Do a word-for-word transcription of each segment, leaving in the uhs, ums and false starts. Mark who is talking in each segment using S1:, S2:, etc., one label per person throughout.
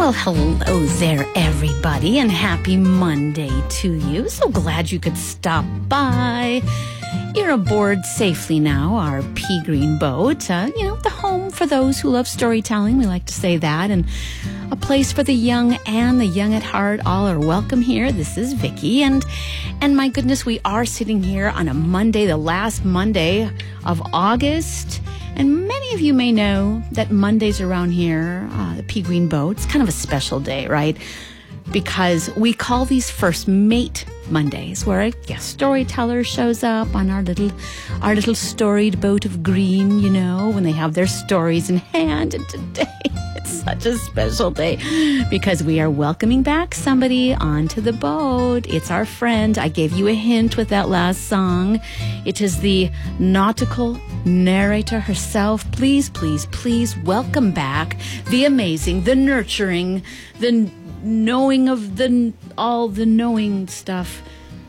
S1: Well, hello there, everybody, and happy Monday to you. So glad you could stop by. You're aboard safely now, our pea green boat. Uh, you know, the home for those who love storytelling. We like to say that. And a place for the young and the young at heart. All are welcome here. This is Vicki. And, and my goodness, we are sitting here on a Monday, the last Monday of August. And many of you may know that Mondays around here, uh, the Pea Green Boat, it's kind of a special day, right? Because we call these First Mate Mondays, where a guest storyteller shows up on our little, our little storied boat of green, you know, when they have their stories in hand. And today, it's such a special day because we are welcoming back somebody onto the boat. It's our friend. I gave you a hint with that last song. It is the nautical narrator herself. Please, please, please welcome back the amazing, the nurturing, the knowing of the all the knowing stuff,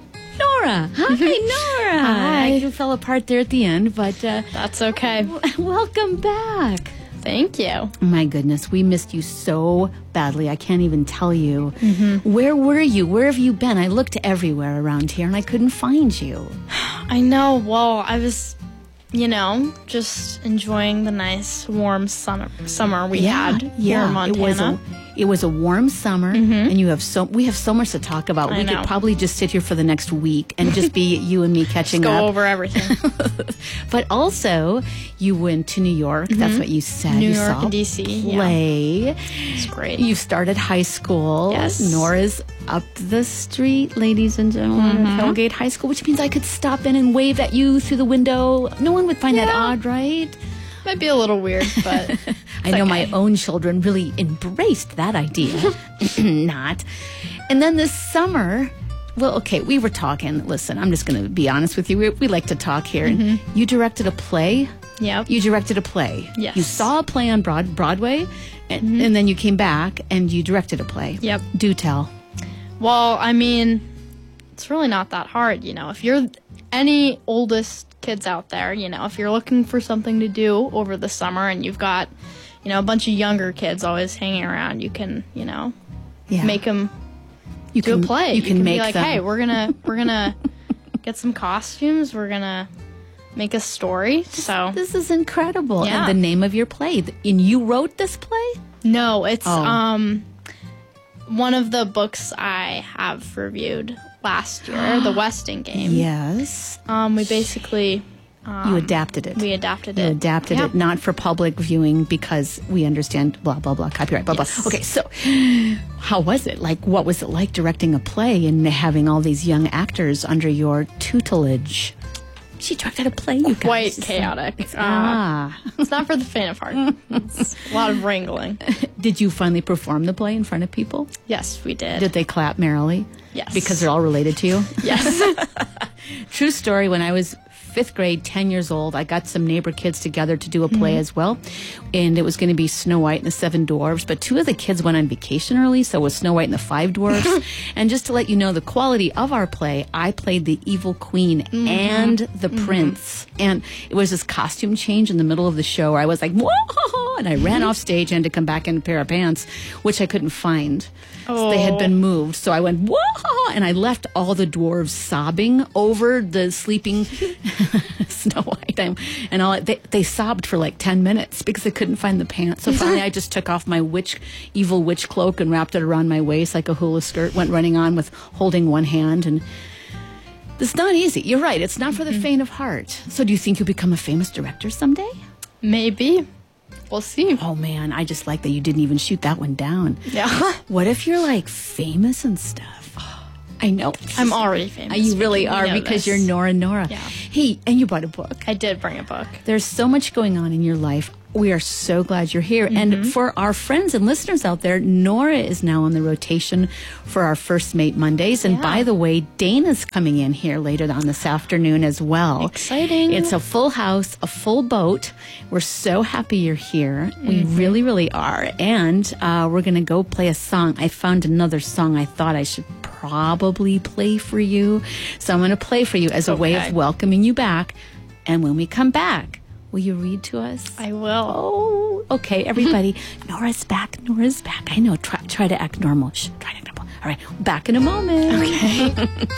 S1: Nora. Hi, Nora.
S2: Hi.
S1: You fell apart there at the end, but uh,
S2: that's okay.
S1: w- welcome back.
S2: Thank you.
S1: My goodness, we missed you so badly. I can't even tell you.
S2: Mm-hmm.
S1: Where were you? Where have you been? I looked everywhere around here and I couldn't find you.
S2: I know. Well, I was, you know, just enjoying the nice warm summer summer we
S1: yeah,
S2: had here
S1: yeah,
S2: in Montana.
S1: It was a, it was a warm summer,
S2: mm-hmm.
S1: and you have so we have so much to talk about.
S2: I
S1: we
S2: know.
S1: could probably just sit here for the next week and just be you and me catching
S2: just go
S1: up.
S2: over everything.
S1: But also, you went to New York. Mm-hmm. That's what you said.
S2: New
S1: you
S2: York
S1: saw
S2: and D C.
S1: Play.
S2: Yeah. It's great.
S1: You started high school.
S2: Yes.
S1: Nora's up the street, ladies and gentlemen,
S2: mm-hmm.
S1: at Hellgate High School, which means I could stop in and wave at you through the window. No one would find
S2: Yeah.
S1: that odd, right?
S2: Might be a little weird, but
S1: I know
S2: okay.
S1: my own children really embraced that idea. Not. And then this summer, well, okay, we were talking. Listen, I'm just going to be honest with you. We, we like to talk here.
S2: Mm-hmm.
S1: And you directed a play.
S2: Yep.
S1: You directed a play.
S2: Yes.
S1: You saw a play on Broad- Broadway, and,
S2: Mm-hmm.
S1: and then you came back and you directed a play.
S2: Yep.
S1: Do tell.
S2: Well, I mean, it's really not that hard, you know. If you're any oldest kids out there, you know, if you're looking for something to do over the summer and you've got, you know, a bunch of younger kids always hanging around, you can, you know,
S1: Yeah.
S2: make them
S1: you
S2: do
S1: can,
S2: a play.
S1: You can, make
S2: be like,
S1: them.
S2: hey, we're gonna we're gonna get some costumes. We're gonna make a story. So
S1: This is incredible.
S2: Yeah.
S1: And the name of your play. And you wrote this play?
S2: no, it's
S1: Oh.
S2: um one of the books I have reviewed last year, The Westing Game.
S1: Yes.
S2: Um, we basically
S1: You adapted it.
S2: we adapted
S1: You
S2: it.
S1: adapted
S2: Yeah.
S1: it, not for public viewing because we understand blah, blah, blah, copyright, blah,
S2: Yes.
S1: blah. Okay, so how was it? Like, what was it like directing a play and having all these young actors under your tutelage? She directed a play, you guys.
S2: Quite
S1: It's
S2: chaotic.
S1: like-
S2: Uh,
S1: ah.
S2: It's not for the faint of heart. It's a lot of wrangling.
S1: Did you finally perform the play in front of people?
S2: Yes, we did.
S1: Did they clap merrily?
S2: Yes.
S1: Because they're all related to you?
S2: Yes.
S1: True story, when I was fifth grade, ten years old, I got some neighbor kids together to do a play
S2: Mm-hmm.
S1: as well. And it was going to be Snow White and the Seven Dwarfs. But two of the kids went on vacation early, so it was Snow White and the Five Dwarfs. And just to let you know the quality of our play, I played the evil queen
S2: Mm-hmm.
S1: and the prince. And it was this costume change in the middle of the show where I was like, whoa! And I ran off stage and had to come back in a pair of pants, which I couldn't find. So they had
S2: Oh.
S1: been moved. So I went, whoa! And I left all the dwarves sobbing over the sleeping Snow White. And, and all they, they sobbed for like ten minutes because they couldn't find the pants. So finally I just took off my witch, evil witch cloak and wrapped it around my waist like a hula skirt, went running on with holding one hand. And it's not easy. You're right. It's not for the faint of heart. So do you think you'll become a famous director someday?
S2: Maybe. We'll see.
S1: Oh man, I just like that you didn't even shoot that one down.
S2: Yeah.
S1: What if you're like famous and stuff? I know.
S2: I'm already famous.
S1: You really
S2: Vicky.
S1: are
S2: You know
S1: because
S2: this.
S1: you're Nora Nora.
S2: Yeah.
S1: Hey, and you brought a book.
S2: I did bring a book.
S1: There's so much going on in your life. We are so glad you're here.
S2: Mm-hmm.
S1: And for our friends and listeners out there, Nora is now on the rotation for our First Mate Mondays. And
S2: Yeah.
S1: by the way, Dana's coming in here later on this afternoon as well.
S2: Exciting.
S1: It's a full house, a full boat. We're so happy you're here. We
S2: Mm-hmm.
S1: really, really are. And uh, we're going to go play a song. I found another song I thought I should probably play for you. So I'm going to play for you as a way
S2: Okay.
S1: of welcoming you back. And when we come back, Will you read to us?
S2: I will.
S1: Oh, okay, everybody. Nora's back. Nora's back. I know. Try, try to act normal. Shh, try to act normal. All right, back in a moment.
S2: Okay.